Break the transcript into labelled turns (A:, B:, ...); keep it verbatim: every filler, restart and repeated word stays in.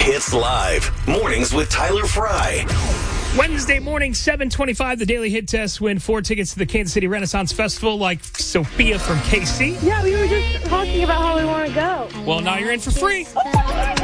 A: Hits Live. Mornings with Tyler Fry.
B: Wednesday morning, seven twenty-five, the Daily Hit Test. Win four tickets to the Kansas City Renaissance Festival like Sophia from K C.
C: Yeah, we were just talking about how we want to go.
B: Well, now you're in for free.